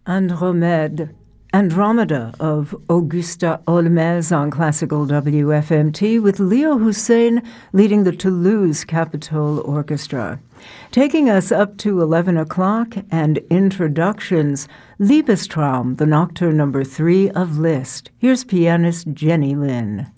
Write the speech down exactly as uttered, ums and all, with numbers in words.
Andromède, Andromeda of Augusta Olmez on Classical W F M T with Leo Hussein leading the Toulouse Capitol Orchestra. Taking us up to eleven o'clock and introductions, Liebestraum, the Nocturne number three of Liszt. Here's pianist Jenny Lin.